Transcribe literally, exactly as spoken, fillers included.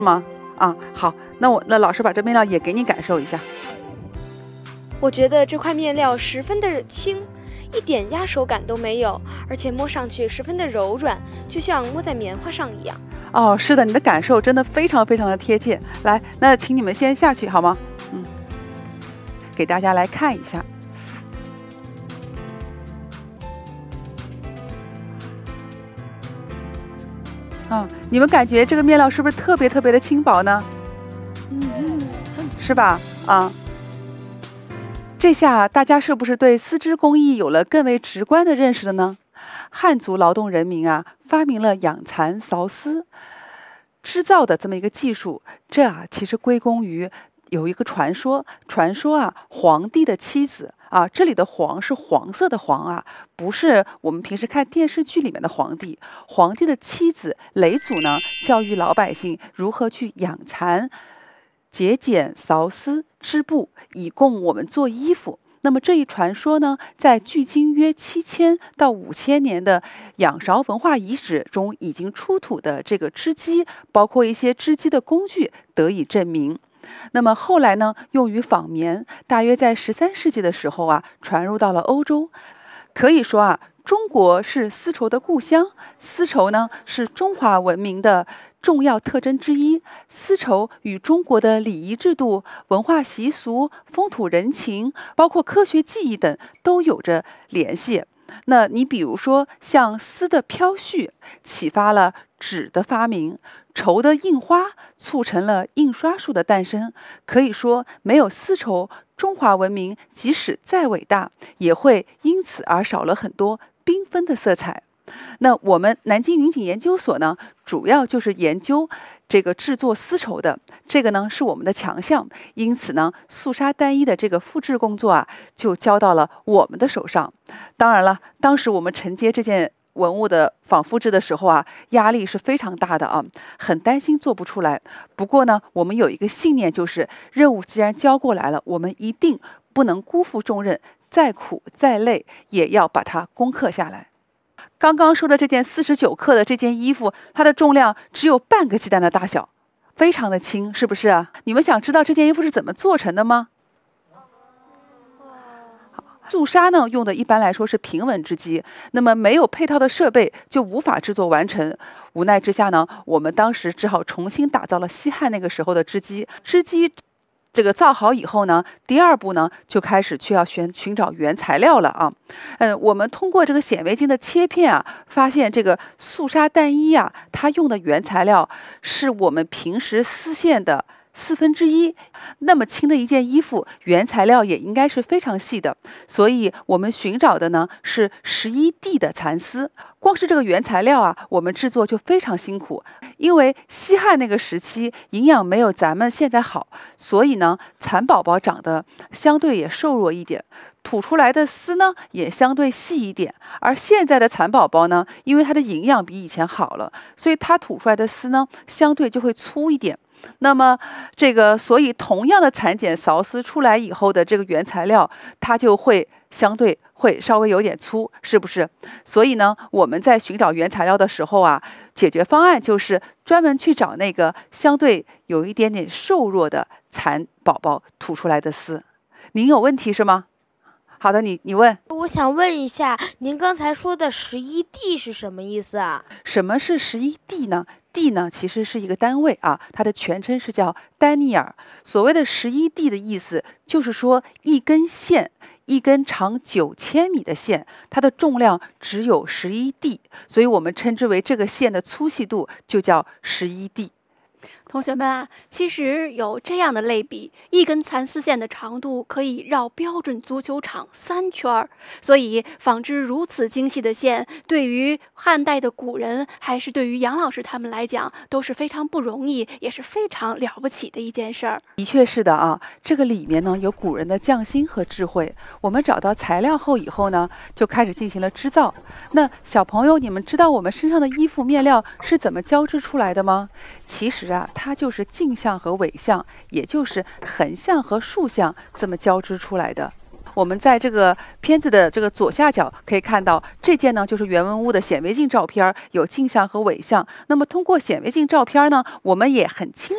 吗？啊，好，那我那老师把这面料也给你感受一下。 我觉得这块面料十分的轻，一点压手感都没有，而且摸上去十分的柔软，就像摸在棉花上一样。 哦，是的，你的感受真的非常非常的贴切。来，那请你们先下去好吗？嗯，给大家来看一下。嗯，你们感觉这个面料是不是特别特别的轻薄呢？ 嗯， 是吧？啊，这下大家是不是对丝织工艺有了更为直观的认识了呢？汉族劳动人民啊，发明了养蚕扫丝织造的这么一个技术，这啊其实归功于有一个传说，传说啊皇帝的妻子啊，这里的黄是黄色的黄啊，不是我们平时看电视剧里面的皇帝。皇帝的妻子嫘祖呢，教育老百姓如何去养蚕、节俭、扫丝、织布，以供我们做衣服。那么这一传说呢，在距今约七千到五千年的仰韶文化遗址中已经出土的这个织机，包括一些织机的工具得以证明。那么后来呢，用于纺棉，大约在十三世纪的时候啊，传入到了欧洲。可以说啊，中国是丝绸的故乡，丝绸呢是中华文明的重要特征之一。丝绸与中国的礼仪制度、文化习俗、风土人情，包括科学技艺等都有着联系。那你比如说，像丝的飘絮，启发了纸的发明；绸的印花，促成了印刷术的诞生。可以说，没有丝绸，中华文明即使再伟大，也会因此而少了很多缤纷的色彩。那我们南京云锦研究所呢，主要就是研究这个制作丝绸的，这个呢是我们的强项。因此呢，素纱单衣的这个复制工作啊，就交到了我们的手上。当然了，当时我们承接这件文物的仿复制的时候啊，压力是非常大的啊，很担心做不出来。不过呢，我们有一个信念，就是任务既然交过来了，我们一定不能辜负重任，再苦再累也要把它攻克下来。刚刚说的这件四十九克的这件衣服，它的重量只有半个鸡蛋的大小，非常的轻，是不是啊？你们想知道这件衣服是怎么做成的吗？素纱呢，用的一般来说是平纹织机，那么没有配套的设备就无法制作完成。无奈之下呢，我们当时只好重新打造了西汉那个时候的织机。织机这个造好以后呢，第二步呢就开始去要寻寻找原材料了啊。嗯，我们通过这个显微镜的切片啊，发现这个素纱单衣啊，它用的原材料是我们平时丝线的四分之一。那么轻的一件衣服，原材料也应该是非常细的，所以我们寻找的呢是十一 D 的蚕丝。光是这个原材料啊，我们制作就非常辛苦，因为西汉那个时期营养没有咱们现在好，所以呢，蚕宝宝长得相对也瘦弱一点，吐出来的丝呢也相对细一点。而现在的蚕宝宝呢，因为它的营养比以前好了，所以它吐出来的丝呢相对就会粗一点。那么这个，所以同样的蚕茧扫丝出来以后的这个原材料，它就会相对会稍微有点粗，是不是？所以呢，我们在寻找原材料的时候啊，解决方案就是专门去找那个相对有一点点瘦弱的蚕宝宝吐出来的丝。您有问题是吗？好的，你你问。 我想问一下，您刚才说的十一 D 是什么意思啊？ 什么是十一 D 呢？D 呢，其实是一个单位啊，它的全称是叫丹尼尔。所谓的十一 D 的意思，就是说一根线，一根长九千米的线，它的重量只有十一 D， 所以我们称之为这个线的粗细度就叫十一 D。 同学们啊，其实有这样的类比，一根蚕丝线的长度可以绕标准足球场三圈儿。所以纺织如此精细的线，对于汉代的古人，还是对于杨老师他们来讲，都是非常不容易，也是非常了不起的一件事儿。 的确是的啊，这个里面呢有古人的匠心和智慧。我们找到材料后以后呢，就开始进行了织造。那小朋友，你们知道我们身上的衣服面料是怎么交织出来的吗？其实啊，它就是径向和纬向，也就是横向和竖向这么交织出来的。我们在这个片子的这个左下角可以看到，这件呢就是原文屋的显微镜照片，有径向和纬向。那么通过显微镜照片呢，我们也很清